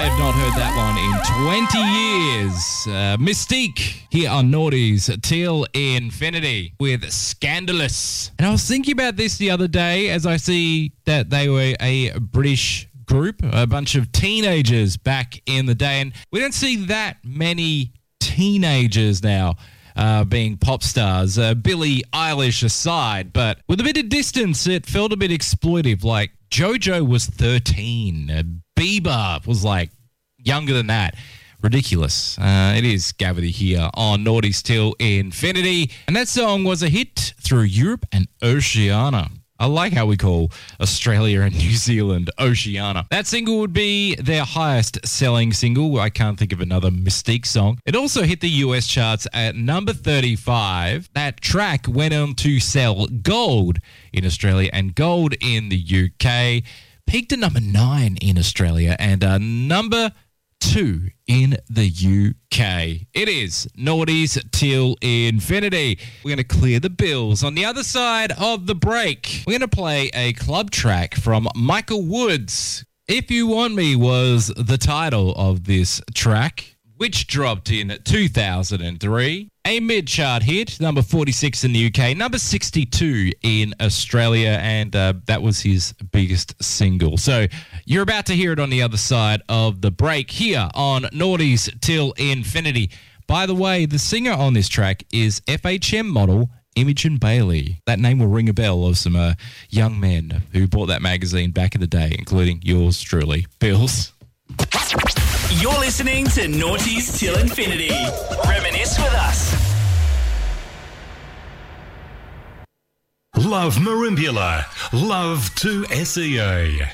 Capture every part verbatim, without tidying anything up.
I've not heard that one in twenty years. Uh, Mystique here on Naughties Till Infinity with Scandalous. And I was thinking about this the other day as I see that they were a British group, a bunch of teenagers back in the day. And we don't see that many teenagers now uh, being pop stars, uh, Billie Eilish aside. But with a bit of distance, it felt a bit exploitive. Like JoJo was thirteen. Uh, Bieber was like younger than that. Ridiculous. Uh, it is Gavity here on Naughties Till Infinity. And that song was a hit through Europe and Oceania. I like how we call Australia and New Zealand Oceania. That single would be their highest selling single. I can't think of another Mystique song. It also hit the U S charts at number thirty-five. That track went on to sell gold in Australia and gold in the U K. Peaked at number nine in Australia and uh, number two in the U K. It is Naughties Till Infinity. We're going to clear the bills. On the other side of the break, we're going to play a club track from Michael Woods. If You Want Me was the title of this track, which dropped in two thousand three. A mid-chart hit, number forty-six in the U K, number sixty-two in Australia, and uh, that was his biggest single. So you're about to hear it on the other side of the break here on Naughties Till Infinity. By the way, the singer on this track is F H M model Imogen Bailey. That name will ring a bell of some uh, young men who bought that magazine back in the day, including yours truly, Bills. You're listening to Naughties Till Infinity. Reminisce with us. Love Marimbula. Love to S E A.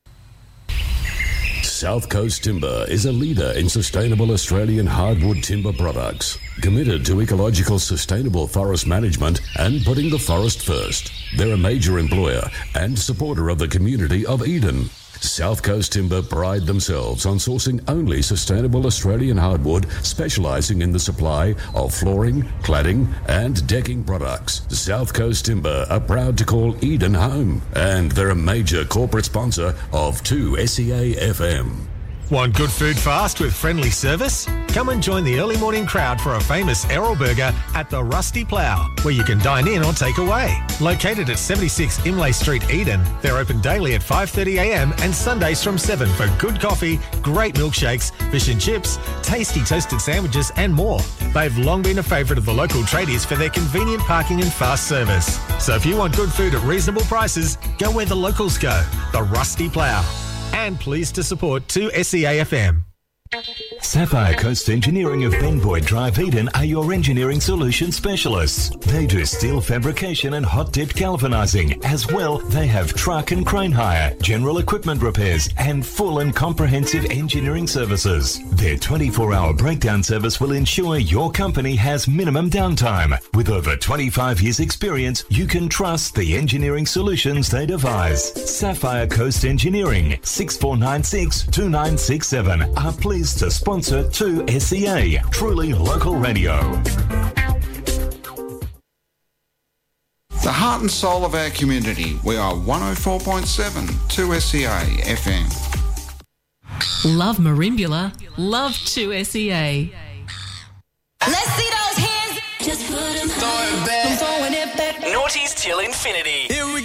South Coast Timber is a leader in sustainable Australian hardwood timber products, committed to ecological sustainable forest management and putting the forest first. They're a major employer and supporter of the community of Eden. South Coast Timber pride themselves on sourcing only sustainable Australian hardwood, specialising in the supply of flooring, cladding and decking products. South Coast Timber are proud to call Eden home, and they're a major corporate sponsor of two S E A F M. Want good food fast with friendly service? Come and join the early morning crowd for a famous Errol burger at the Rusty Plough, where you can dine in or take away. Located at seventy-six Imlay Street, Eden, they're open daily at five thirty a m and Sundays from seven for good coffee, great milkshakes, fish and chips, tasty toasted sandwiches and more. They've long been a favourite of the local tradies for their convenient parking and fast service. So if you want good food at reasonable prices, go where the locals go, the Rusty Plough. And pleased to support two S E A F M. Sapphire Coast Engineering of Benboyd Drive, Eden are your engineering solution specialists. They do steel fabrication and hot-dipped galvanizing. As well, they have truck and crane hire, general equipment repairs, and full and comprehensive engineering services. Their twenty-four hour breakdown service will ensure your company has minimum downtime. With over twenty-five years experience, you can trust the engineering solutions they devise. Sapphire Coast Engineering, six four nine six, two nine six seven, are pleased to sponsor two S E A, truly local radio. The heart and soul of our community. We are one oh four point seven, two S E A F M. Love Marimbula, love two S E A. Let's see those hands. Just put them high. I'm throwing it back. Naughties Till Infinity.